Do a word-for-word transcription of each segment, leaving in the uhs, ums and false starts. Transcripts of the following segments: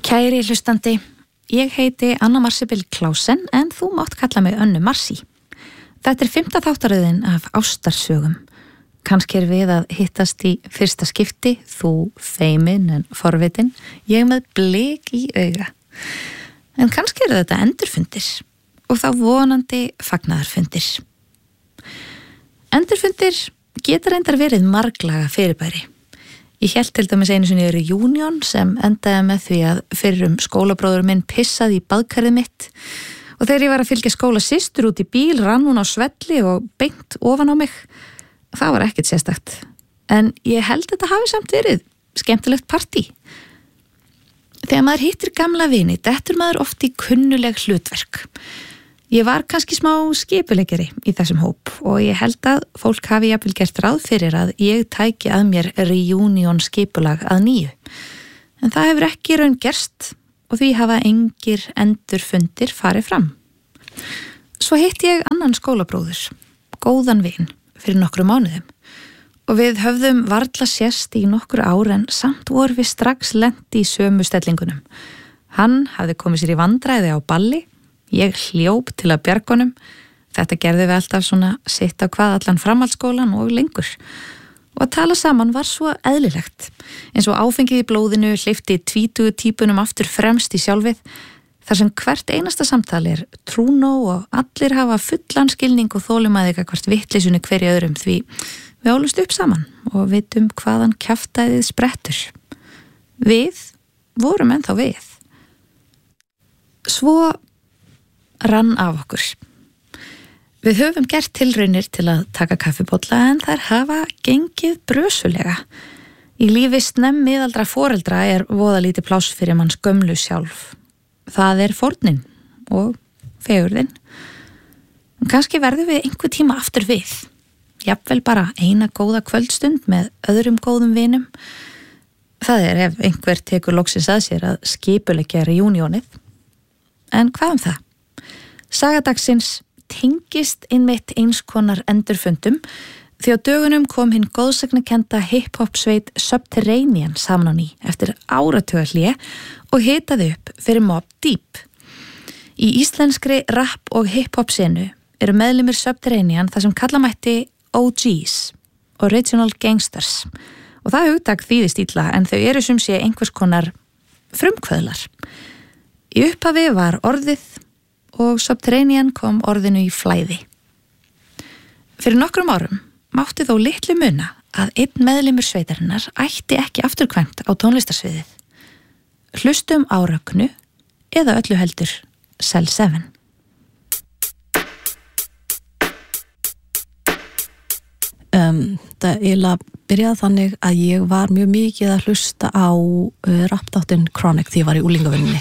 Kæri hlustandi, ég heiti Anna Marsibil Klausen en þú mátt kalla mig Önnu Marsi. Þetta er fimmta þáttaröðin af ástarsögum. Kannski er við að hittast í fyrsta skipti, þú feimin en forvitin, ég með blik í auga. En kannski eru þetta endurfundir og þá vonandi fagnaðarfundir. Endurfundir geta reyndar verið marglaga fyrirbæri. Ég hélt til dæmis einu sinni reunion sem endaði með því að fyrrum skólabróður minn pissaði í baðkarið mitt og þegar ég var að fylgja skóla systur út í bíl rann hún á svelli og beint ofan á mig. Það var ekkert sérstakt. En ég held þetta hafi samt verið skemmtilegt partí. Þegar maður hittir gamla vini, dettur maður oft í kunnuleg hlutverk. Ég var kannski smá skipuleggari í þessum hóp og ég held að fólk hafi jafnvel gert ráð fyrir að ég tæki að mér reunion skipulag að nýju. En það hefur ekki raun gerst og því hafa engir endurfundir farið fram. Svo hitti ég annan skólabróður, góðan vin, fyrir nokkru mánuðum og við höfðum varla sést í nokkur ár en samt voru við strax lent í sömu stellingunum. Hann hafði komið sér í vandræði á balli, ég hljóp til að bjargunum. Þetta gerði við alltaf svona sitt á hvað allan framhaldsskólan og lengur. Og að tala saman var svo eðlilegt. Eins og áfengið í blóðinu hleypti tvítugu típunum aftur fremst í sjálfið, þar sem hvert einasta samtali er trúnó og allir hafa fullan skilning og þolinmæði gagnvart vitleysunni hverju öðrum því við ólumst upp saman og vitum hvaðan kjaftæðið sprettur. Við vorum ennþá við. Svo rann af okkur. Við höfum gert tilraunir til að taka kaffibolla en þær hafa gengið brösulega. Í lífi snemmmiðaldra foreldra er voða lítið pláss fyrir manns gömlu sjálf. Það er fórnin og fegurðin. Kannski verðum við einhver tíma aftur við. Jafnvel bara eina góða kvöldstund með öðrum góðum vinum. Það er ef einhver tekur loksins að sér að skipuleggja reunionið. En hvað um það? Sagadagsins tengist einmitt eins konar endurfundum því á dögunum kom hinn góðsagnakennda hip-hop sveit Subterranean saman á ný eftir áratugarhlé og hitaði upp fyrir Mobb Deep. Í íslenskri rap og hip-hop senu eru meðlimir Subterranean það sem kalla mætti O Gs, Original Gangsters og það hugtak þýðist illa en þau eru sem sé einhvers konar frumkvöðlar. Í upphafi var orðið og Subterranean kom orðinu í flæði. Fyrir nokkrum árum mátti þó litlu muna að einn meðlimur sveitarinnar ætti ekki afturkvæmt á tónlistarsviðið. Hlustum á Rögnu eða öllu heldur Cell seven. Um, það eiginlega byrjaði þannig að ég var mjög mikið að hlusta á uh, rappþáttinn Chronic því ég var í unglingavinnunni.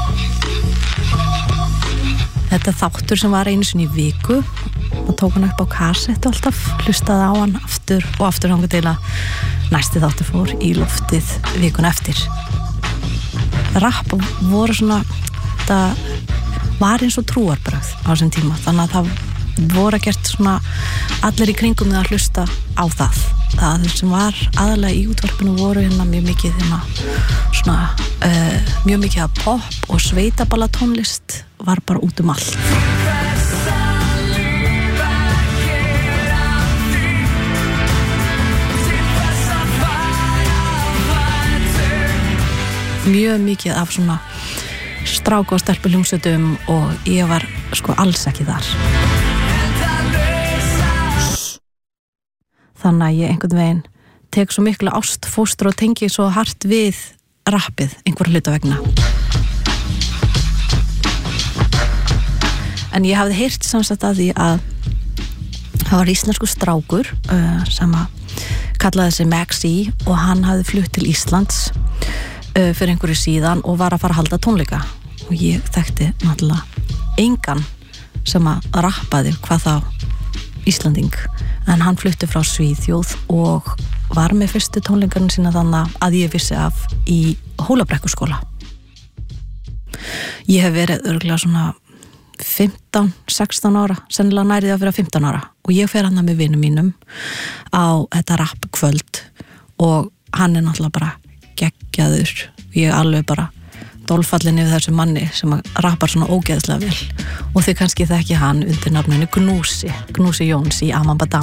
Þetta þáttur sem var einu sinni í viku og tók hann upp á kassettu alltaf, hlustaði á hann aftur og aftur hangað til að næsti þáttur fór í loftið vikun eftir. Rapp voru svona, þetta var eins og trúarbrögð á þessum tíma, þannig að það voru að gert svona allir í kringum með að hlusta á það. Það sem var aðalega í útvarpinu voru hérna mjög mikið hérna svona uh, mjög mikið að pop og sveitaballatónlist var bara út um allt. Mjög mikið af svona stráka og stelpu hljómsveitum og ég var sko alls ekki þar. Þannig að ég einhvern veginn tek svo miklu ást, fóstur og tengi svo hart við rappið einhverja hluta vegna. En ég hafði heyrt samsagt að því að það var íslensku strákur uh, sem að kallaði sig Maxi og hann hafði flutt til Íslands uh, fyrir einhverju síðan og var að fara að halda tónleika og ég þekkti náttúrulega engan sem að rappaði hvað þá Íslanding en hann flutti frá Svíþjóð og var með fyrstu tónleikarinn sína þannig að ég vissi af í Hólabrekkuskóla. Ég hef verið örugglega svona fimmtán, sextán ára, sennilega nærið að vera fimmtán ára og ég fer hann með vinum mínum á þetta rappkvöld og hann er náttúrulega bara geggjaður. Ég alveg bara dolfallin yfir þessu manni sem rappar svona ógeðslega vel og þið kannski þekki hann undir nafninu Gnúsi Gnúsi Jóns í Amambadam